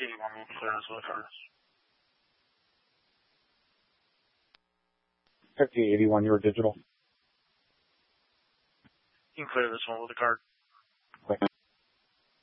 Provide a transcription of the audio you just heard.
51 will clear this with her. 5081, you were digital. You can clear this one with a card.